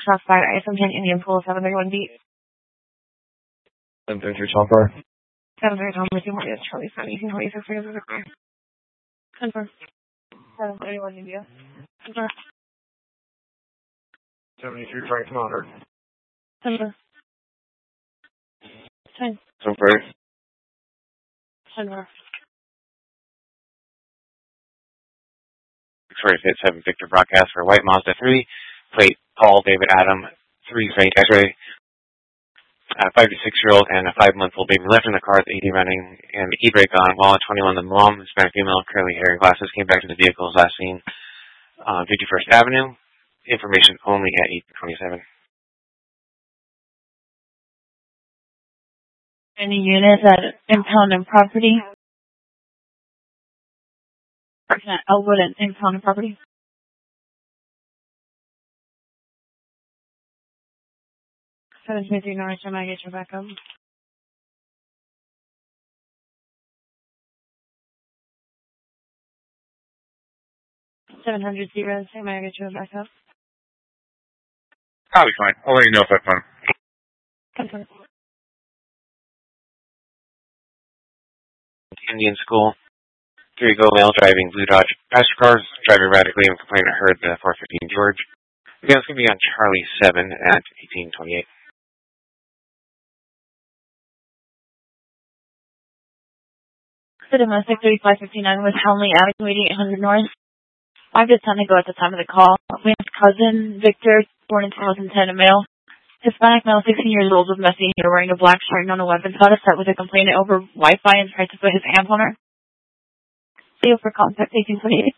South Fire, ISM 10 Indian Pool, 731 beat. 733 Tom Fire. 730 Tom, with you, yes, Charlie 7, 1826, figures of the car. Confirm. 731 India. Confirm. 73 Frank Monitor. Confirm. 10. Tom Fire. 10 more. Victoria Fit 7 Victor broadcast for White Mazda 3, plate Paul David Adam 3 Frank X-ray. A 5 to 6-year-old and a 5-month-old baby left in the car with the AD running and the e-brake on. While at 21, the mom, Hispanic female, curly hair and glasses, came back to the vehicle as last seen on 51st Avenue. Information only at 8:27. Any units that impound in property? Elwood and impound in property? Seven Smith Norris, am I get your backup? 700 zeros, am I get your backup? I'll be fine. I'll let you know if I find him. Confirm. Indian School. 3-go male driving blue Dodge passenger cars, driving erratically and complainant heard the 415 George. Again, it's going to be on Charlie 7 at 1828. The domestic 3559 was Helmley Avenue, 8800 North. 5 to 10 ago at the time of the call. We have cousin Victor, born in 2010, a male. Hispanic male, 16 years old, with messy hair, wearing a black shirt, no weapons. Got to start with a complainant over Wi-Fi and tried to put his hands on her. Seal for contact 1828.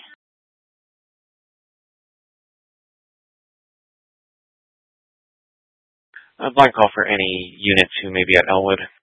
A blind call for any units who may be at Elwood.